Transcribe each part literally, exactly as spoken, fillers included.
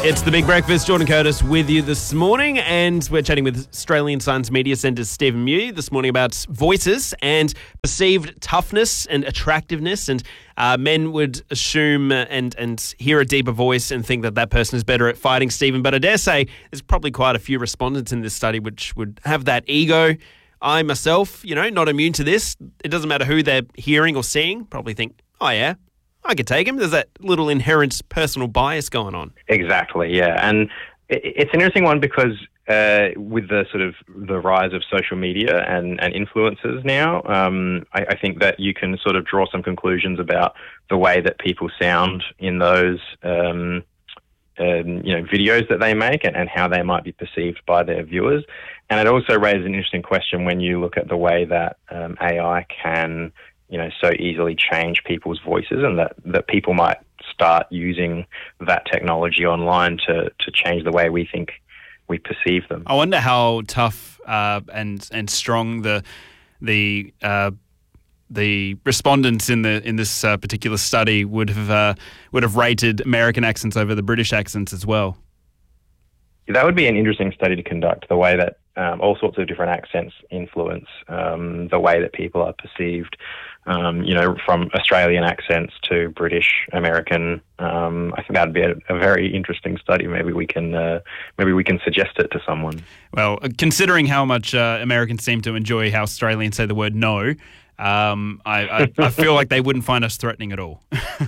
It's The Big Breakfast. Jordan Curtis with you this morning, and we're chatting with Australian Science Media Centre's Stephen Mew this morning about voices and perceived toughness and attractiveness. And uh, men would assume and, and hear a deeper voice and think that that person is better at fighting, Stephen. But I dare say there's probably quite a few respondents in this study which would have that ego. I myself, you know, not immune to this. It doesn't matter who they're hearing or seeing. Probably think, oh yeah, I could take him. There's that little inherent personal bias going on. Exactly, yeah. And it's an interesting one because uh, with the sort of the rise of social media and, and influencers now, um, I, I think that you can sort of draw some conclusions about the way that people sound in those um, um, you know, videos that they make and, and how they might be perceived by their viewers. And it also raises an interesting question when you look at the way that um, A I can you know, so easily change people's voices, and that, that people might start using that technology online to, to change the way we think we perceive them. I wonder how tough uh, and and strong the the uh, the respondents in the in this uh, particular study would have uh, would have rated American accents over the British accents as well. That would be an interesting study to conduct, the way that um, all sorts of different accents influence um, the way that people are perceived, um, you know, from Australian accents to British, American. Um, I think that would be a, a very interesting study. Maybe we can uh, maybe we can suggest it to someone. Well, considering how much uh, Americans seem to enjoy how Australians say the word no, um, I, I, I feel like they wouldn't find us threatening at all.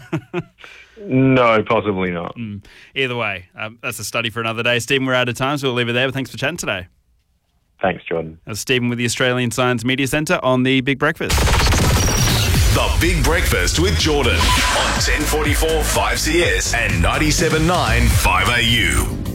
No, possibly not. Mm. Either way, um, that's a study for another day. Stephen, we're out of time, so we'll leave it there. But thanks for chatting today. Thanks, Jordan. That's Stephen with the Australian Science Media Centre on The Big Breakfast. The Big Breakfast with Jordan on ten forty-four five C S and ninety-seven point nine five A U.